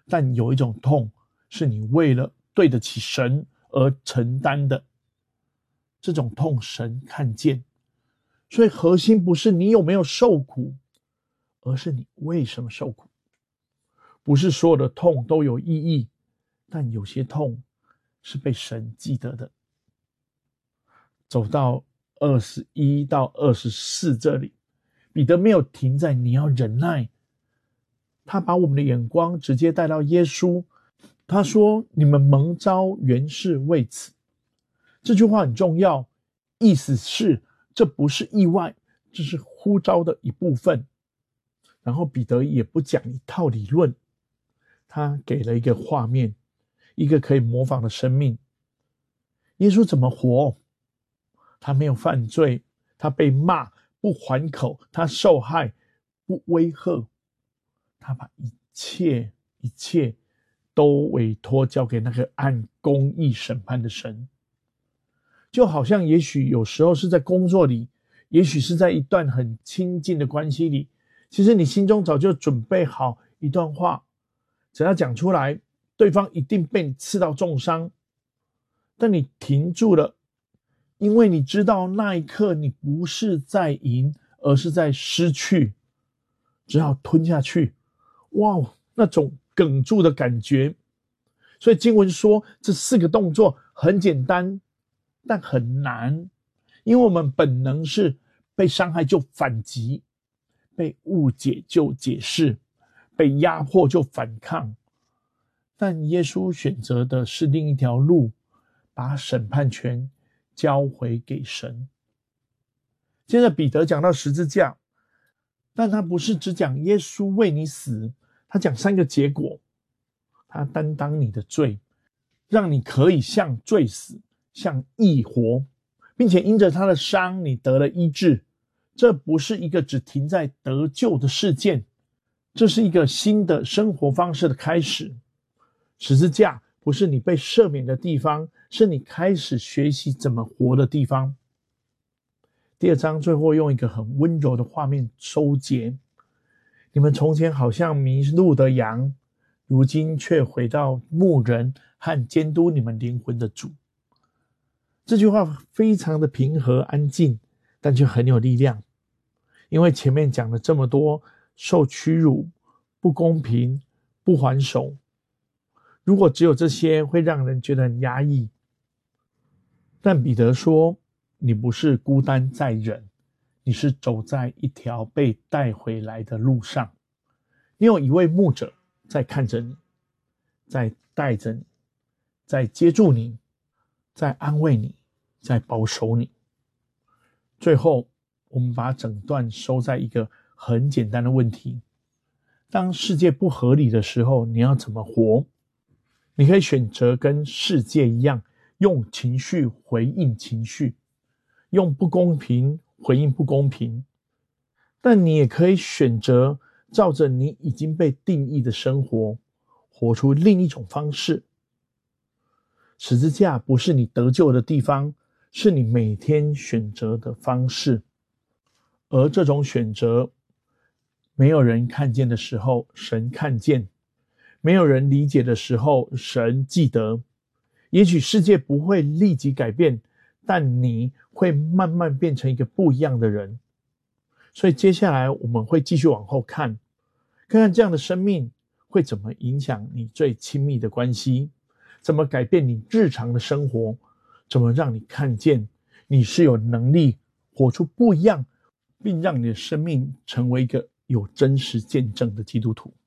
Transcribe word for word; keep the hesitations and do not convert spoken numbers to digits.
但有一种痛是你为了对得起神而承担的，这种痛神看见。所以核心不是你有没有受苦，而是你为什么受苦。不是所有的痛都有意义，但有些痛是被神记得的。走到二十一到二十四这里，彼得没有停在你要忍耐，他把我们的眼光直接带到耶稣。他说，你们蒙召原是为此。这句话很重要，意思是这不是意外，这是呼召的一部分。然后彼得也不讲一套理论，他给了一个画面，一个可以模仿的生命。耶稣怎么活？他没有犯罪，他被骂不还口，他受害不威吓，他把一切一切都委托交给那个按公义审判的神。就好像也许有时候是在工作里，也许是在一段很亲近的关系里，其实你心中早就准备好一段话，只要讲出来，对方一定被你刺到重伤，但你停住了，因为你知道那一刻你不是在赢，而是在失去，只好吞下去。哇，那种哽住的感觉。所以经文说这四个动作很简单，但很难，因为我们本能是被伤害就反击，被误解就解释，被压迫就反抗。但耶稣选择的是另一条路，把审判权交回给神。接着彼得讲到十字架，但他不是只讲耶稣为你死，他讲三个结果。他担当你的罪，让你可以像罪死，像义活，并且因着他的伤你得了医治。这不是一个只停在得救的事件，这是一个新的生活方式的开始。十字架不是你被赦免的地方，是你开始学习怎么活的地方。第二章最后用一个很温柔的画面收结，你们从前好像迷路的羊，如今却回到牧人和监督你们灵魂的主。这句话非常的平和安静，但却很有力量。因为前面讲了这么多受屈辱、不公平、不还手，如果只有这些会让人觉得很压抑。但彼得说，你不是孤单在忍，你是走在一条被带回来的路上。你有一位牧者在看着你，在带着你，在接住你，在安慰你，在保守你。最后我们把整段收在一个很简单的问题，当世界不合理的时候，你要怎么活？你可以选择跟世界一样，用情绪回应情绪，用不公平回应不公平，但你也可以选择照着你已经被定义的生活，活出另一种方式。十字架不是你得救的地方，是你每天选择的方式。而这种选择，没有人看见的时候，神看见；没有人理解的时候，神记得。也许世界不会立即改变，但你会慢慢变成一个不一样的人。所以接下来我们会继续往后看，看看这样的生命会怎么影响你最亲密的关系，怎么改变你日常的生活，怎么让你看见你是有能力活出不一样，并让你的生命成为一个有真实见证的基督徒。